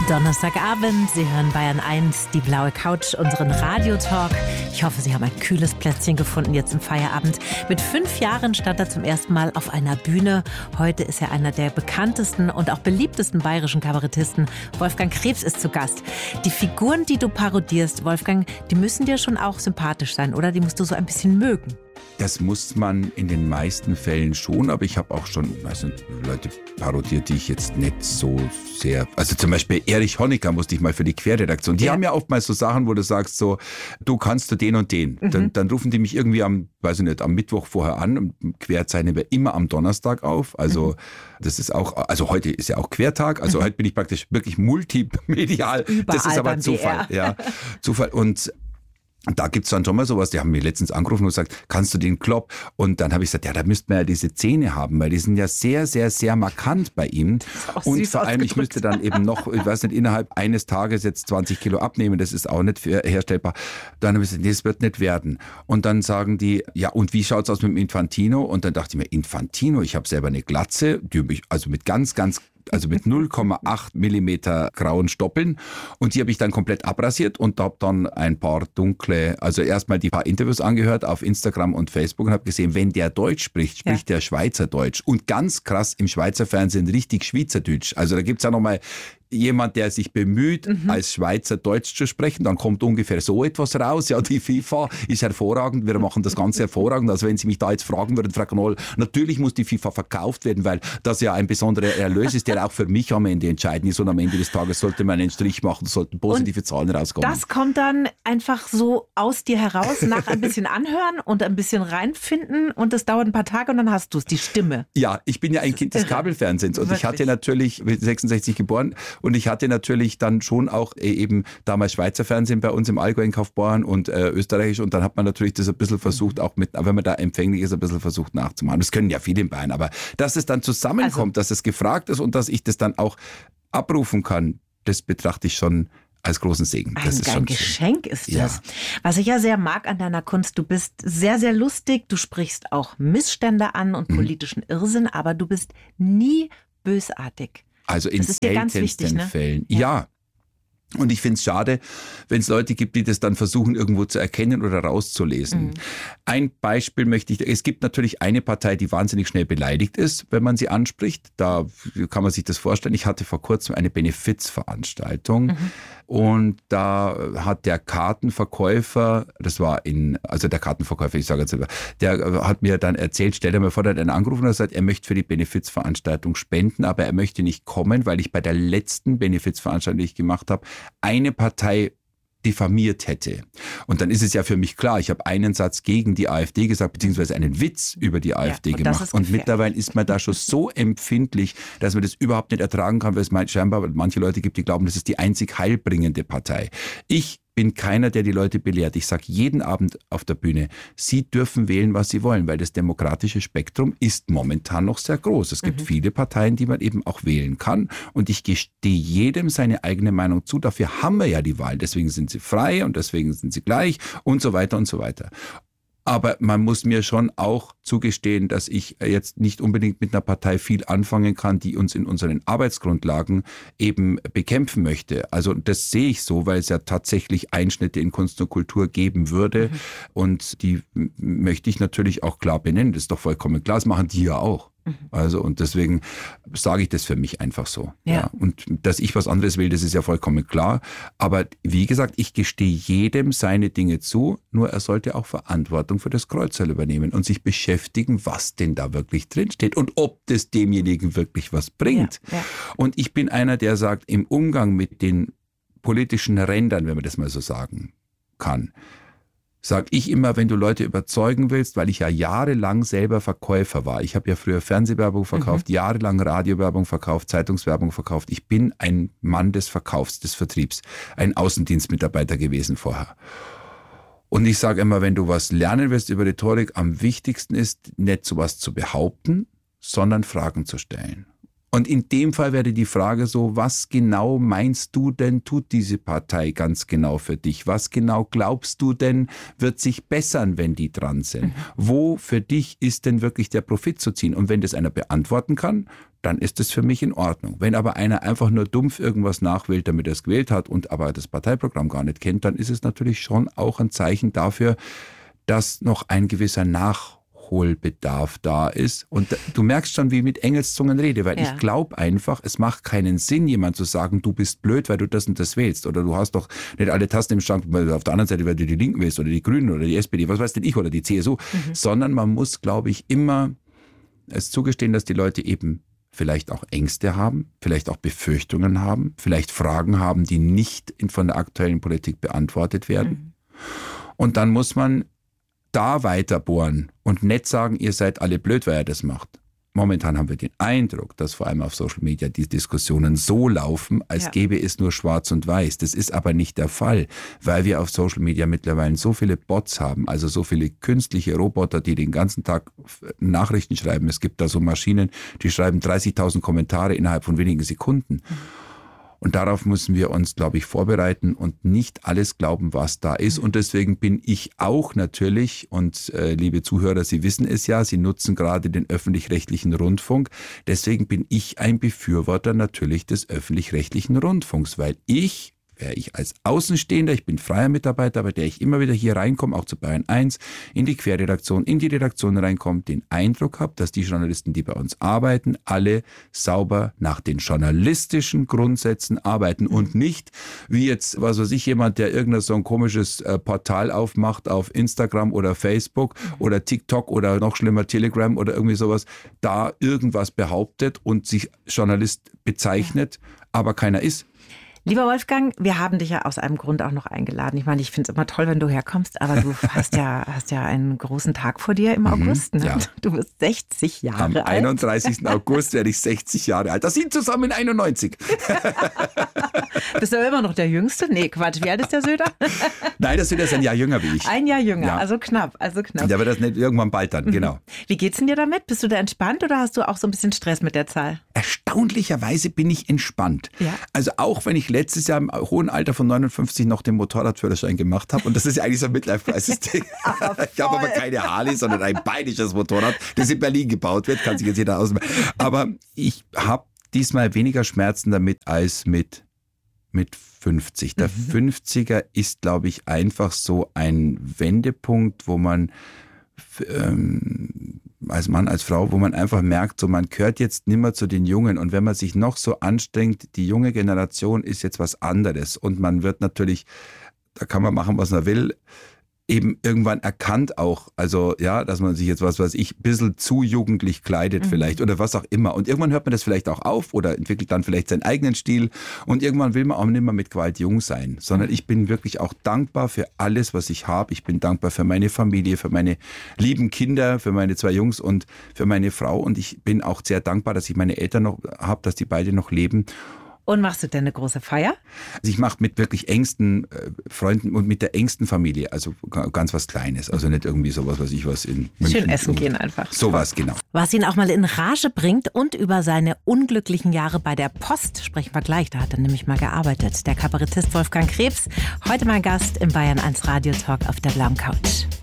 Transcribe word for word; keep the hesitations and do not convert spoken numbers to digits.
Donnerstagabend, Sie hören Bayern eins, die blaue Couch, unseren Radiotalk. Ich hoffe, Sie haben ein kühles Plätzchen gefunden jetzt im Feierabend. Mit fünf Jahren stand er zum ersten Mal auf einer Bühne. Heute ist er einer der bekanntesten und auch beliebtesten bayerischen Kabarettisten. Wolfgang Krebs ist zu Gast. Die Figuren, die du parodierst, Wolfgang, die müssen dir schon auch sympathisch sein, oder? Die musst du so ein bisschen mögen. Das muss man in den meisten Fällen schon, aber ich habe auch schon also Leute parodiert, die ich jetzt nicht so sehr... Also zum Beispiel Erich Honecker musste ich mal für die Querredaktion. Die ja. haben ja oftmals so Sachen, wo du sagst so, du kannst du den und den. Mhm. Dann, dann rufen die mich irgendwie am, weiß ich nicht, am Mittwoch vorher an. Und Quer zeichnen wir immer am Donnerstag auf. Also mhm. das ist auch, also heute ist ja auch Quertag. Also mhm. heute bin ich praktisch wirklich multimedial. Überall das ist aber Zufall. Ja, Zufall. Und da gibt's dann schon mal sowas, die haben mich letztens angerufen und gesagt, kannst du den Klopp? Und dann habe ich gesagt, ja, da müsste man ja diese Zähne haben, weil die sind ja sehr, sehr, sehr markant bei ihm. Und vor allem, ich müsste dann eben noch, ich weiß nicht, innerhalb eines Tages jetzt zwanzig Kilo abnehmen, das ist auch nicht herstellbar. Dann habe ich gesagt, nee, das wird nicht werden. Und dann sagen die, ja, und wie schaut's aus mit dem Infantino? Und dann dachte ich mir, Infantino, ich habe selber eine Glatze, die mich also mit ganz, ganz also mit null Komma acht Millimeter grauen Stoppeln, und die habe ich dann komplett abrasiert und habe dann ein paar dunkle, also erstmal die paar Interviews angehört auf Instagram und Facebook und habe gesehen, wenn der Deutsch spricht, spricht ja. der Schweizerdeutsch, und ganz krass im Schweizer Fernsehen richtig Schweizerdeutsch. Also da gibt's ja nochmal jemand, der sich bemüht, mhm. als Schweizer Deutsch zu sprechen, dann kommt ungefähr so etwas raus. Ja, die FIFA ist hervorragend, wir machen das Ganze hervorragend. Also wenn Sie mich da jetzt fragen würden, Frau Knoll, natürlich muss die FIFA verkauft werden, weil das ja ein besonderer Erlös ist, der auch für mich am Ende entscheidend ist, und am Ende des Tages sollte man einen Strich machen, sollten positive und Zahlen rauskommen. Das kommt dann einfach so aus dir heraus, nach ein bisschen anhören und ein bisschen reinfinden, und das dauert ein paar Tage und dann hast du es, die Stimme. Ja, ich bin ja ein Kind des Kabelfernsehens, und Wirklich? ich hatte natürlich, mit sechsundsechzig geboren, und ich hatte natürlich dann schon auch eben damals Schweizer Fernsehen bei uns im Allgäu in Kaufbeuren und äh, österreichisch, und dann hat man natürlich das ein bisschen versucht, auch mit, wenn man da empfänglich ist, ein bisschen versucht nachzumachen. Das können ja viele in Bayern, aber dass es dann zusammenkommt, also, dass es gefragt ist und dass ich das dann auch abrufen kann, das betrachte ich schon als großen Segen. Das ein ist schon Geschenk ist das. Ja. Was ich ja sehr mag an deiner Kunst, du bist sehr, sehr lustig, du sprichst auch Missstände an und politischen mhm. Irrsinn, aber du bist nie bösartig. Also in seltensten wichtig, ne? Fällen. Ja. ja. Und ich finde es schade, wenn es Leute gibt, die das dann versuchen, irgendwo zu erkennen oder rauszulesen. Mhm. Ein Beispiel möchte ich, es gibt natürlich eine Partei, die wahnsinnig schnell beleidigt ist, wenn man sie anspricht. Da kann man sich das vorstellen. Ich hatte vor kurzem eine Benefizveranstaltung. Mhm. Und da hat der Kartenverkäufer, das war in, also der Kartenverkäufer, ich sage jetzt selber, der hat mir dann erzählt, stell dir mal vor, der hat einen angerufen und hat gesagt, er möchte für die Benefizveranstaltung spenden, aber er möchte nicht kommen, weil ich bei der letzten Benefizveranstaltung, die ich gemacht habe, eine Partei diffamiert hätte. Und dann ist es ja für mich klar, ich habe einen Satz gegen die AfD gesagt, beziehungsweise einen Witz über die AfD ja, und gemacht. Und mittlerweile ist man da schon so empfindlich, dass man das überhaupt nicht ertragen kann, weil es scheinbar manche Leute gibt, die glauben, das ist die einzig heilbringende Partei. Ich bin keiner, der die Leute belehrt. Ich sage jeden Abend auf der Bühne, Sie dürfen wählen, was Sie wollen, weil das demokratische Spektrum ist momentan noch sehr groß. Es gibt mhm. viele Parteien, die man eben auch wählen kann, und ich gestehe jedem seine eigene Meinung zu. Dafür haben wir ja die Wahl. Deswegen sind sie frei und deswegen sind sie gleich und so weiter und so weiter. Aber man muss mir schon auch zugestehen, dass ich jetzt nicht unbedingt mit einer Partei viel anfangen kann, die uns in unseren Arbeitsgrundlagen eben bekämpfen möchte. Also das sehe ich so, weil es ja tatsächlich Einschnitte in Kunst und Kultur geben würde. Mhm. Und die möchte ich natürlich auch klar benennen. Das ist doch vollkommen klar. Das machen die ja auch. Also, und deswegen sage ich das für mich einfach so. Ja. Ja. Und dass ich was anderes will, das ist ja vollkommen klar. Aber wie gesagt, ich gestehe jedem seine Dinge zu, nur er sollte auch Verantwortung für das Kreuzerl übernehmen und sich beschäftigen, was denn da wirklich drinsteht und ob das demjenigen wirklich was bringt. Ja. Ja. Und ich bin einer, der sagt, im Umgang mit den politischen Rändern, wenn man das mal so sagen kann, sag ich immer, wenn du Leute überzeugen willst, weil ich ja jahrelang selber Verkäufer war. Ich habe ja früher Fernsehwerbung verkauft, mhm. jahrelang Radiowerbung verkauft, Zeitungswerbung verkauft. Ich bin ein Mann des Verkaufs, des Vertriebs, ein Außendienstmitarbeiter gewesen vorher. Und ich sage immer, wenn du was lernen willst über Rhetorik, am wichtigsten ist, nicht sowas zu behaupten, sondern Fragen zu stellen. Und in dem Fall wäre die Frage so, was genau meinst du denn, tut diese Partei ganz genau für dich? Was genau glaubst du denn, wird sich bessern, wenn die dran sind? Mhm. Wo für dich ist denn wirklich der Profit zu ziehen? Und wenn das einer beantworten kann, dann ist es für mich in Ordnung. Wenn aber einer einfach nur dumpf irgendwas nachwählt, damit er es gewählt hat und aber das Parteiprogramm gar nicht kennt, dann ist es natürlich schon auch ein Zeichen dafür, dass noch ein gewisser Nachholbedarf da ist. Und du merkst schon, wie ich mit Engelszungen rede, weil ja. ich glaube einfach, es macht keinen Sinn, jemand zu sagen, du bist blöd, weil du das und das wählst. Oder du hast doch nicht alle Tasten im Schrank, weil auf der anderen Seite, weil du die Linken wählst oder die Grünen oder die S P D, was weiß denn ich, oder die C S U. Mhm. Sondern man muss, glaube ich, immer es zugestehen, dass die Leute eben vielleicht auch Ängste haben, vielleicht auch Befürchtungen haben, vielleicht Fragen haben, die nicht von der aktuellen Politik beantwortet werden. Mhm. Und dann muss man da weiter bohren und nicht sagen, ihr seid alle blöd, weil er das macht. Momentan haben wir den Eindruck, dass vor allem auf Social Media die Diskussionen so laufen, als ja. gäbe es nur schwarz und weiß. Das ist aber nicht der Fall, weil wir auf Social Media mittlerweile so viele Bots haben, also so viele künstliche Roboter, die den ganzen Tag Nachrichten schreiben. Es gibt da so Maschinen, die schreiben dreißigtausend Kommentare innerhalb von wenigen Sekunden. Mhm. Und darauf müssen wir uns, glaube ich, vorbereiten und nicht alles glauben, was da ist. Und deswegen bin ich auch natürlich, und äh, liebe Zuhörer, Sie wissen es ja, Sie nutzen gerade den öffentlich-rechtlichen Rundfunk. Deswegen bin ich ein Befürworter natürlich des öffentlich-rechtlichen Rundfunks, weil ich, wäre ich als Außenstehender, ich bin freier Mitarbeiter, bei der ich immer wieder hier reinkomme, auch zu Bayern eins, in die Querredaktion, in die Redaktion reinkomme, den Eindruck habe, dass die Journalisten, die bei uns arbeiten, alle sauber nach den journalistischen Grundsätzen arbeiten und nicht wie jetzt, was weiß ich, jemand, der irgendein so ein komisches äh, Portal aufmacht auf Instagram oder Facebook oder TikTok oder noch schlimmer Telegram oder irgendwie sowas, da irgendwas behauptet und sich Journalist bezeichnet, ja. aber keiner ist. Lieber Wolfgang, wir haben dich ja aus einem Grund auch noch eingeladen. Ich meine, ich finde es immer toll, wenn du herkommst, aber du hast ja, hast ja einen großen Tag vor dir im August. Ne? Ja. Du bist sechzig Jahre Am alt. Am einunddreißigsten August werde ich sechzig Jahre alt. Das sind zusammen einundneunzig. Bist du aber immer noch der Jüngste? Nee, Quatsch. Wie alt ist der Söder? Nein, der Söder ist ein Jahr jünger wie ich. Ein Jahr jünger, ja. also knapp, also knapp. Der wird das nicht irgendwann bald dann, mhm. genau. Wie geht's denn dir damit? Bist du da entspannt oder hast du auch so ein bisschen Stress mit der Zahl? Erstaunlicherweise bin ich entspannt. Ja. Also auch wenn ich letztes Jahr im hohen Alter von neunundfünfzig noch den Motorradführerschein gemacht habe. Und das ist ja eigentlich so ein Midlife-Crisis-Ding. Ich habe aber keine Harley, sondern ein bayerisches Motorrad, das in Berlin gebaut wird. Kann sich jetzt jeder ausmachen. Aber ich habe diesmal weniger Schmerzen damit als mit, mit fünfzig. Der mhm. fünfziger ist, glaube ich, einfach so ein Wendepunkt, wo man ähm, als Mann, als Frau, wo man einfach merkt, so man gehört jetzt nimmer zu den Jungen. Und wenn man sich noch so anstrengt, die junge Generation ist jetzt was anderes. Und man wird natürlich, da kann man machen, was man will, eben irgendwann erkannt auch, also ja, dass man sich jetzt, was weiß ich, ein bisschen zu jugendlich kleidet mhm. vielleicht oder was auch immer. Und irgendwann hört man das vielleicht auch auf oder entwickelt dann vielleicht seinen eigenen Stil und irgendwann will man auch nicht mehr mit Gewalt jung sein, sondern ich bin wirklich auch dankbar für alles, was ich habe. Ich bin dankbar für meine Familie, für meine lieben Kinder, für meine zwei Jungs und für meine Frau und ich bin auch sehr dankbar, dass ich meine Eltern noch habe, dass die beide noch leben. Und machst du denn eine große Feier? Also ich mache mit wirklich engsten äh, Freunden und mit der engsten Familie, also ganz was Kleines, also nicht irgendwie sowas, was ich was in München. Schön essen gehen einfach. Sowas, genau. Was ihn auch mal in Rage bringt und über seine unglücklichen Jahre bei der Post sprechen wir gleich, da hat er nämlich mal gearbeitet. Der Kabarettist Wolfgang Krebs, heute mein Gast im Bayern eins Radio Talk auf der blauen Couch.